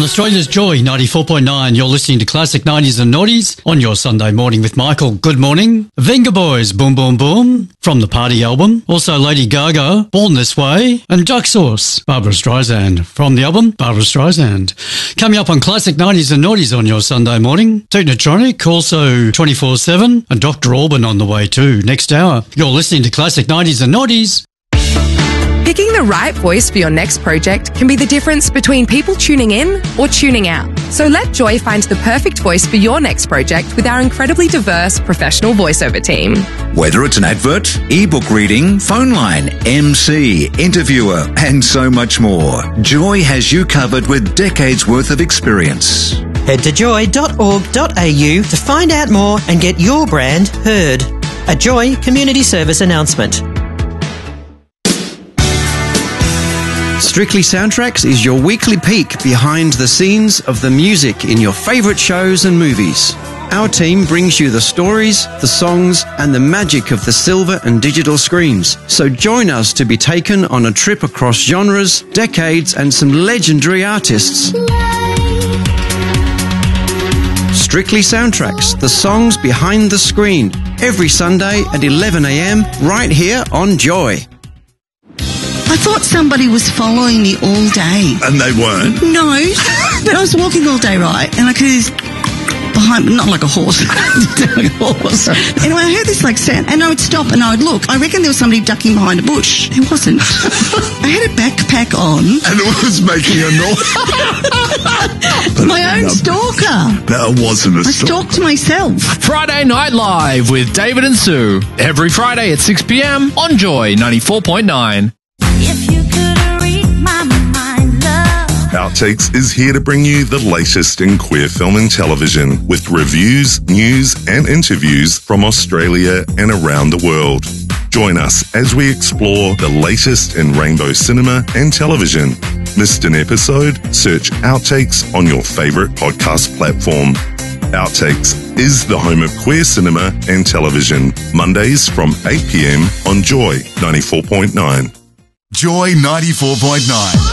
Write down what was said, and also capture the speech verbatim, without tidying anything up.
Australia's Joy ninety-four point nine, you're listening to Classic nineties and Noughties on your Sunday morning with Michael. Good morning. Venga Boys, Boom Boom Boom, from the Party album. Also Lady Gaga, Born This Way. And Duck Sauce, Barbara Streisand, from the album Barbara Streisand. Coming up on Classic nineties and Noughties on your Sunday morning, Technotronic, also twenty-four seven, and Doctor Alban on the way too. Next hour, you're listening to Classic nineties and Noughties. Picking the right voice for your next project can be the difference between people tuning in or tuning out. So let Joy find the perfect voice for your next project with our incredibly diverse professional voiceover team. Whether it's an advert, ebook reading, phone line, M C, interviewer, and so much more, Joy has you covered with decades worth of experience. Head to joy dot org dot a u to find out more and get your brand heard. A Joy Community Service announcement. Strictly Soundtracks is your weekly peek behind the scenes of the music in your favourite shows and movies. Our team brings you the stories, the songs, and the magic of the silver and digital screens. So join us to be taken on a trip across genres, decades, and some legendary artists. Strictly Soundtracks, the songs behind the screen, every Sunday at eleven a m right here on Joy. I thought somebody was following me all day. And they weren't? No, but I was walking all day, right? And I could hear this behind me, not like a horse, like a horse. Anyway, I heard this like sound, and I would stop and I would look. I reckon there was somebody ducking behind a bush. It wasn't. I had a backpack on. And it was making a noise. My own stalker. That wasn't a I stalker. stalked myself. Friday Night Live with David and Sue. Every Friday at six p m on Joy ninety-four point nine. If you could read my mind, love. Outtakes is here to bring you the latest in queer film and television with reviews, news and interviews from Australia and around the world. Join us as we explore the latest in rainbow cinema and television. Missed an episode? Search Outtakes on your favourite podcast platform. Outtakes is the home of queer cinema and television. Mondays from eight p m on Joy ninety-four point nine. Joy ninety-four point nine.